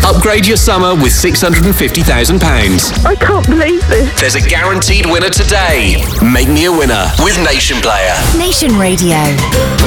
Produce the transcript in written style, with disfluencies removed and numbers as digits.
Upgrade your summer with £650,000. I can't believe this. There's a guaranteed winner today. Make me a winner with Nation Player. Nation Radio.